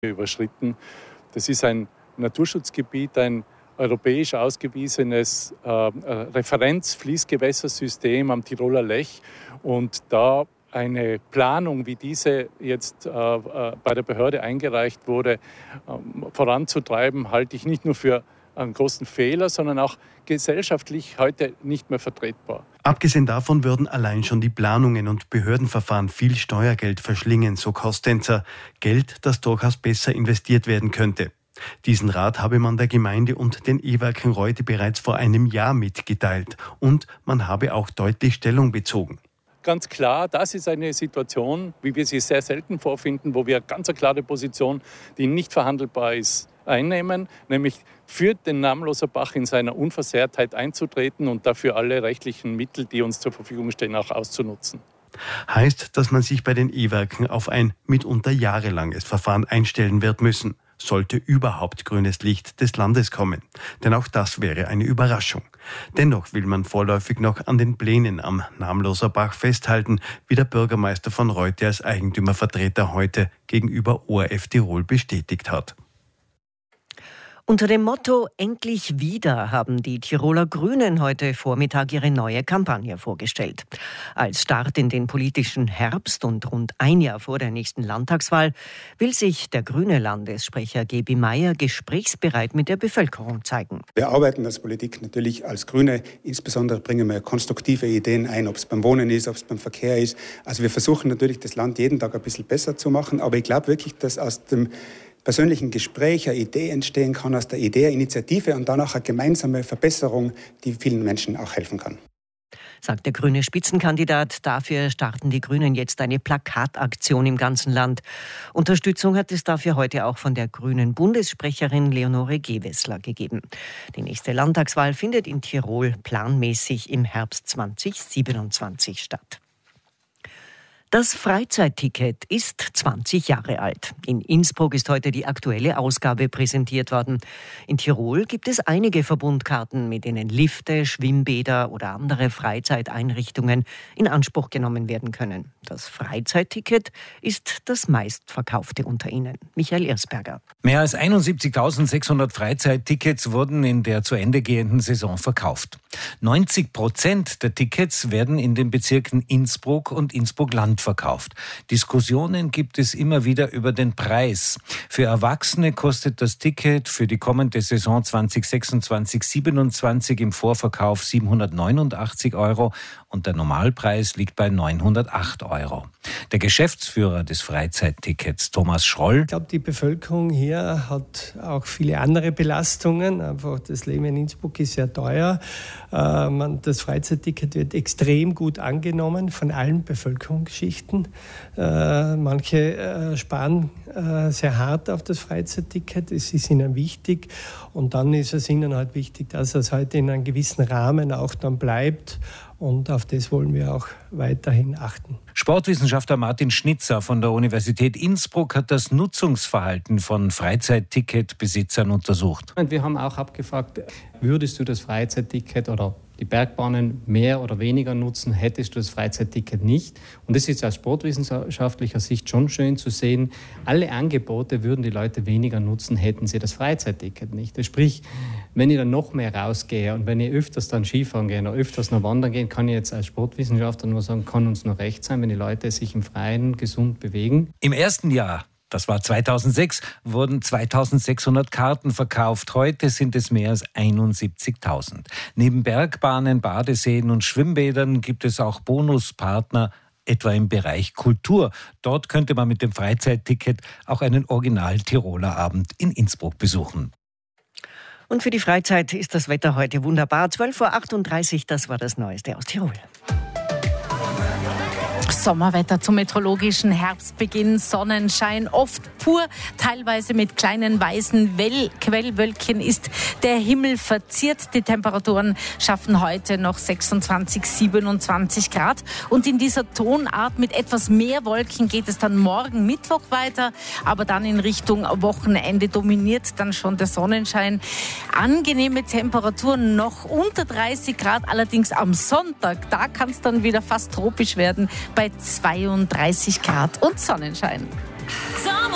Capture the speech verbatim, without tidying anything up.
überschritten. Das ist ein Naturschutzgebiet, ein europäisch ausgewiesenes äh, Referenzfließgewässersystem am Tiroler Lech. Und da eine Planung, wie diese jetzt äh, bei der Behörde eingereicht wurde, äh, voranzutreiben, halte ich nicht nur für einen großen Fehler, sondern auch gesellschaftlich heute nicht mehr vertretbar. Abgesehen davon würden allein schon die Planungen und Behördenverfahren viel Steuergeld verschlingen, so Kostenzer. Geld, das durchaus besser investiert werden könnte. Diesen Rat habe man der Gemeinde und den E-Werken Reute bereits vor einem Jahr mitgeteilt. Und man habe auch deutlich Stellung bezogen. Ganz klar, das ist eine Situation, wie wir sie sehr selten vorfinden, wo wir ganz eine klare Position, die nicht verhandelbar ist, einnehmen, nämlich für den Namloser Bach in seiner Unversehrtheit einzutreten und dafür alle rechtlichen Mittel, die uns zur Verfügung stehen, auch auszunutzen. Heißt, dass man sich bei den E-Werken auf ein mitunter jahrelanges Verfahren einstellen wird müssen, sollte überhaupt grünes Licht des Landes kommen. Denn auch das wäre eine Überraschung. Dennoch will man vorläufig noch an den Plänen am Namloser Bach festhalten, wie der Bürgermeister von Reute als Eigentümervertreter heute gegenüber O R F Tirol bestätigt hat. Unter dem Motto »Endlich wieder« haben die Tiroler Grünen heute Vormittag ihre neue Kampagne vorgestellt. Als Start in den politischen Herbst und rund ein Jahr vor der nächsten Landtagswahl will sich der grüne Landessprecher Gebi Meier gesprächsbereit mit der Bevölkerung zeigen. Wir arbeiten als Politik natürlich als Grüne. Insbesondere bringen wir konstruktive Ideen ein, ob es beim Wohnen ist, ob es beim Verkehr ist. Also wir versuchen natürlich, das Land jeden Tag ein bisschen besser zu machen. Aber ich glaube wirklich, dass aus dem persönlichen Gespräch eine Idee entstehen kann, aus der Idee eine Initiative und dann auch eine gemeinsame Verbesserung, die vielen Menschen auch helfen kann. Sagt der grüne Spitzenkandidat. Dafür starten die Grünen jetzt eine Plakataktion im ganzen Land. Unterstützung hat es dafür heute auch von der grünen Bundessprecherin Leonore Gewessler gegeben. Die nächste Landtagswahl findet in Tirol planmäßig im Herbst zweitausendsiebenundzwanzig statt. Das Freizeitticket ist zwanzig Jahre alt. In Innsbruck ist heute die aktuelle Ausgabe präsentiert worden. In Tirol gibt es einige Verbundkarten, mit denen Lifte, Schwimmbäder oder andere Freizeiteinrichtungen in Anspruch genommen werden können. Das Freizeitticket ist das meistverkaufte unter ihnen. Michael Irsberger. Mehr als einundsiebzigtausendsechshundert Freizeittickets wurden in der zu Ende gehenden Saison verkauft. neunzig Prozent der Tickets werden in den Bezirken Innsbruck und Innsbruck-Land verkauft. Diskussionen gibt es immer wieder über den Preis. Für Erwachsene kostet das Ticket für die kommende Saison zweitausendsechsundzwanzig siebenundzwanzig im Vorverkauf siebenhundertneunundachtzig Euro und der Normalpreis liegt bei neunhundertacht Euro. Der Geschäftsführer des Freizeittickets, Thomas Schroll: Ich glaube, die Bevölkerung hier hat auch viele andere Belastungen. Einfach das Leben in Innsbruck ist sehr teuer. Äh, man, das Freizeitticket wird extrem gut angenommen von allen Bevölkerungsschichten. Äh, manche äh, sparen äh, sehr hart auf das Freizeitticket. Es ist ihnen wichtig. Und dann ist es ihnen halt wichtig, dass es halt in einem gewissen Rahmen auch dann bleibt. Und auf das wollen wir auch weiterhin achten. Sportwissenschaftler Martin Schnitzer von der Universität Innsbruck hat das Nutzungsverhalten von Freizeitticketbesitzern untersucht. Und wir haben auch abgefragt, würdest du das Freizeitticket oder die Bergbahnen mehr oder weniger nutzen, hättest du das Freizeitticket nicht. Und das ist aus sportwissenschaftlicher Sicht schon schön zu sehen. Alle Angebote würden die Leute weniger nutzen, hätten sie das Freizeitticket nicht. Sprich, wenn ich dann noch mehr rausgehe und wenn ich öfters dann Skifahren gehe oder öfters noch wandern gehe, kann ich jetzt als Sportwissenschaftler nur sagen, kann uns nur recht sein, wenn die Leute sich im Freien gesund bewegen. Im ersten Jahr, das war zweitausendsechs, wurden zweitausendsechshundert Karten verkauft. Heute sind es mehr als einundsiebzigtausend. Neben Bergbahnen, Badeseen und Schwimmbädern gibt es auch Bonuspartner, etwa im Bereich Kultur. Dort könnte man mit dem Freizeitticket auch einen Original-Tiroler Abend in Innsbruck besuchen. Und für die Freizeit ist das Wetter heute wunderbar. zwölf Uhr achtunddreißig, das war das Neueste aus Tirol. Sommerwetter zum meteorologischen Herbstbeginn, Sonnenschein, oft pur, teilweise mit kleinen weißen Well- Quellwölkchen ist der Himmel verziert. Die Temperaturen schaffen heute noch sechsundzwanzig, siebenundzwanzig Grad. Und in dieser Tonart mit etwas mehr Wolken geht es dann morgen Mittwoch weiter. Aber dann in Richtung Wochenende dominiert dann schon der Sonnenschein. Angenehme Temperaturen noch unter dreißig Grad, allerdings am Sonntag, da kann es dann wieder fast tropisch werden bei zweiunddreißig Grad und Sonnenschein.